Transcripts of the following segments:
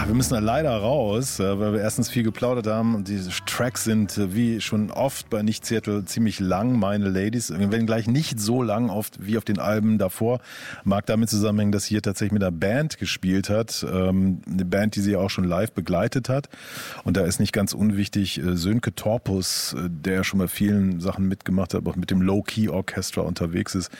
Wir müssen da leider raus, weil wir erstens viel geplaudert haben und diese Tracks sind wie schon oft bei Nicht Seattle ziemlich lang, meine Ladies. Wir werden gleich nicht so lang oft wie auf den Alben davor. Mag damit zusammenhängen, dass sie hier tatsächlich mit einer Band gespielt hat. Eine Band, die sie auch schon live begleitet hat. Und da ist nicht ganz unwichtig Sönke Torpus, der schon bei vielen Sachen mitgemacht hat, aber auch mit dem Low-Key-Orchestra unterwegs ist.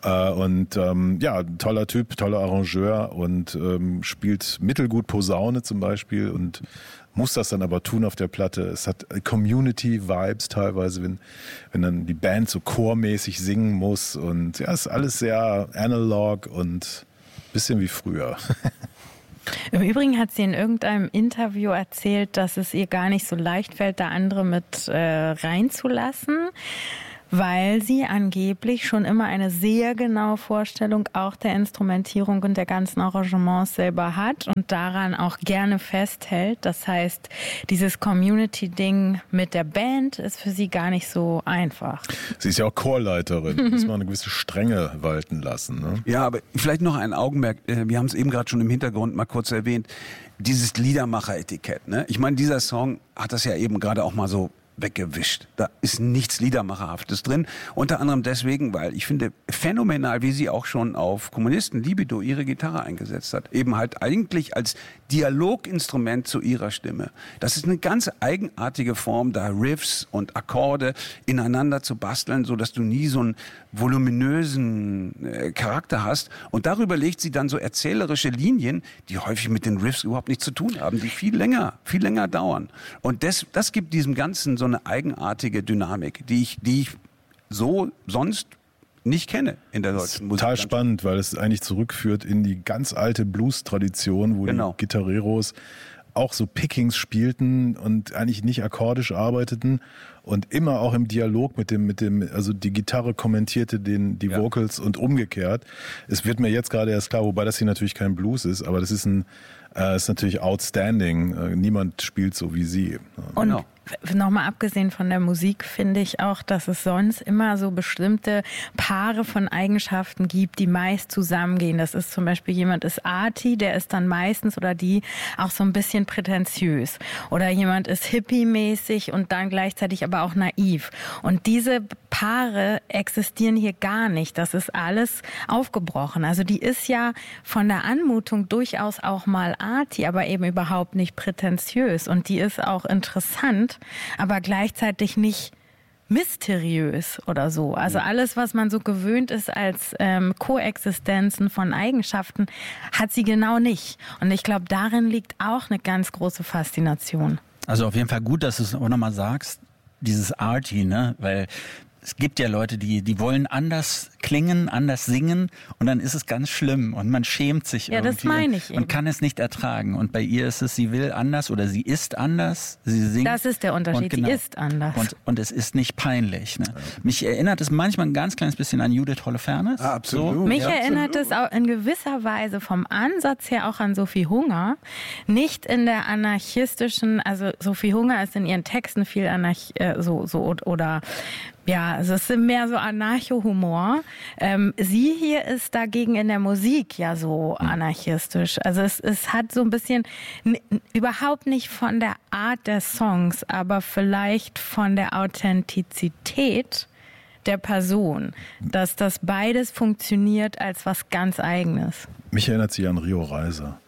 Toller Typ, toller Arrangeur und spielt mittelgut Posaune zum Beispiel und muss das dann aber tun auf der Platte. Es hat Community-Vibes teilweise, wenn dann die Band so chormäßig singen muss und ja, ist alles sehr analog und ein bisschen wie früher. Im Übrigen hat sie in irgendeinem Interview erzählt, dass es ihr gar nicht so leicht fällt, da andere mit reinzulassen, weil sie angeblich schon immer eine sehr genaue Vorstellung auch der Instrumentierung und der ganzen Arrangements selber hat und daran auch gerne festhält. Das heißt, dieses Community-Ding mit der Band ist für sie gar nicht so einfach. Sie ist ja auch Chorleiterin, muss man eine gewisse Strenge walten lassen. Ne? Ja, aber vielleicht noch ein Augenmerk, wir haben es eben gerade schon im Hintergrund mal kurz erwähnt, dieses Liedermacher-Etikett. Ne? Ich meine, dieser Song hat das ja eben gerade auch mal so weggewischt. Da ist nichts Liedermacherhaftes drin. Unter anderem deswegen, weil ich finde phänomenal, wie sie auch schon auf Kommunisten Libido ihre Gitarre eingesetzt hat. Eben halt eigentlich als Dialoginstrument zu ihrer Stimme. Das ist eine ganz eigenartige Form, da Riffs und Akkorde ineinander zu basteln, so dass du nie so einen voluminösen Charakter hast. Und darüber legt sie dann so erzählerische Linien, die häufig mit den Riffs überhaupt nichts zu tun haben, die viel länger dauern. Und das gibt diesem Ganzen so eine eigenartige Dynamik, die ich so sonst nicht kenne in der deutschen Musik. Total spannend, weil es eigentlich zurückführt in die ganz alte Blues-Tradition, wo die Gitarreros auch so Pickings spielten und eigentlich nicht akkordisch arbeiteten und immer auch im Dialog mit dem, also die Gitarre kommentierte die Vocals und umgekehrt. Es wird mir jetzt gerade erst klar, wobei das hier natürlich kein Blues ist, aber das ist ist natürlich outstanding. Niemand spielt so wie sie. Und nochmal abgesehen von der Musik finde ich auch, dass es sonst immer so bestimmte Paare von Eigenschaften gibt, die meist zusammengehen. Das ist zum Beispiel jemand ist arty, der ist dann meistens oder die auch so ein bisschen prätentiös. Oder jemand ist hippie-mäßig und dann gleichzeitig aber auch naiv. Und diese Paare existieren hier gar nicht. Das ist alles aufgebrochen. Also die ist ja von der Anmutung durchaus auch mal arty, aber eben überhaupt nicht prätentiös. Und die ist auch interessant, aber gleichzeitig nicht mysteriös oder so. Also alles, was man so gewöhnt ist als Koexistenzen von Eigenschaften, hat sie genau nicht. Und ich glaube, darin liegt auch eine ganz große Faszination. Also auf jeden Fall gut, dass du es auch nochmal sagst, dieses Arty, ne? Weil es gibt ja Leute, die wollen anders klingen, anders singen und dann ist es ganz schlimm und man schämt sich irgendwie. Ja, das meine ich eben. Und kann es nicht ertragen. Und bei ihr ist es, sie will anders oder sie ist anders, sie singt. Das ist der Unterschied, sie ist anders. Und es ist nicht peinlich. Ne? Mich erinnert es manchmal ein ganz kleines bisschen an Judith Holofernes. Ah, absolut. So. Mich erinnert es auch in gewisser Weise vom Ansatz her auch an Sophie Hunger. Nicht in der anarchistischen, also Sophie Hunger ist in ihren Texten viel also es ist mehr so Anarcho-Humor. Sie hier ist dagegen in der Musik ja so anarchistisch. Also es hat so ein bisschen, überhaupt nicht von der Art der Songs, aber vielleicht von der Authentizität der Person, dass das beides funktioniert als was ganz Eigenes. Mich erinnert sie an Rio Reiser.